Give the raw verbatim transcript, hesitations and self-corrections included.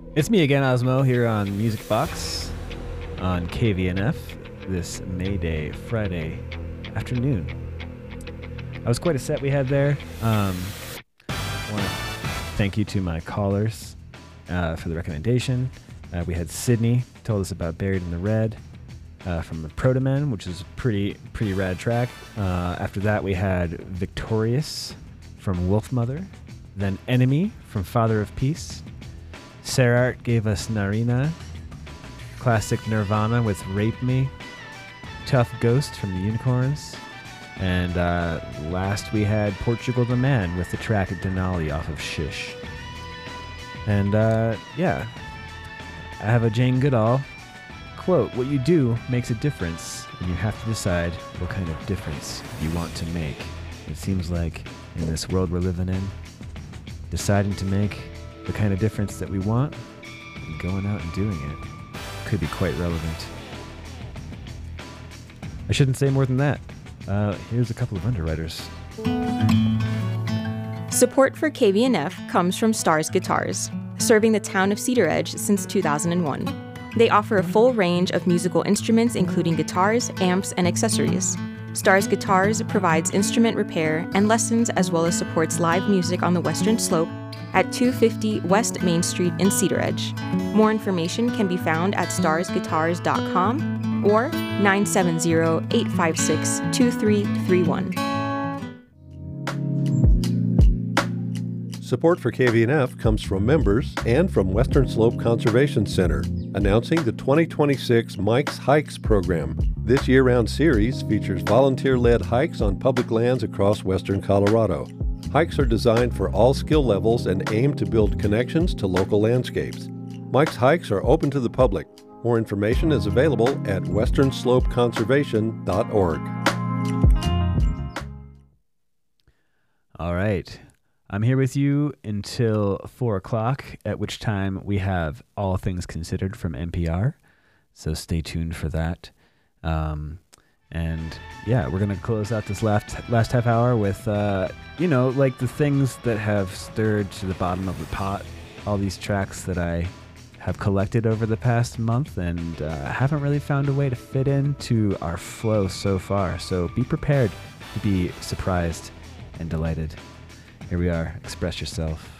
It's me again, Osmo, here on Music Box on K V N F this May Day, Friday afternoon. That was quite a set we had there. Um, I want to thank you to my callers uh, for the recommendation. Uh, we had Sydney, told us about Buried in the Red uh, from the Protomen, which is a pretty, pretty rad track. Uh, after that, we had Victorious from Wolfmother. Then Enemy from Father of Peace. Sarart gave us Narina. Classic Nirvana with Rape Me. Tough Ghost from the Unicorns. And uh, last we had Portugal the Man with the track Denali off of Shish. And uh, yeah, I have a Jane Goodall quote, "What you do makes a difference, and you have to decide what kind of difference you want to make." It seems like in this world we're living in, deciding to make the kind of difference that we want and going out and doing it could be quite relevant. I shouldn't say more than that. Uh, here's a couple of underwriters. Support for K V N F comes from Stars Guitars, serving the town of Cedar Edge since two thousand one. They offer a full range of musical instruments, including guitars, amps, and accessories. Stars Guitars provides instrument repair and lessons, as well as supports live music on the Western Slope at two fifty West Main Street in Cedar Edge. More information can be found at stars guitars dot com or nine seven zero, eight five six, two three three one. Support for K V N F comes from members and from Western Slope Conservation Center, announcing the twenty twenty-six Mike's Hikes program. This year-round series features volunteer-led hikes on public lands across western Colorado. Hikes are designed for all skill levels and aim to build connections to local landscapes. Mike's Hikes are open to the public. More information is available at western slope conservation dot org. All right. I'm here with you until four o'clock, at which time we have All Things Considered from N P R. So stay tuned for that. Um, and yeah, we're going to close out this last, last half hour with, uh, you know, like the things that have stirred to the bottom of the pot. All these tracks that I have collected over the past month and uh, haven't really found a way to fit into our flow so far. So be prepared to be surprised and delighted. Here we are. Express yourself.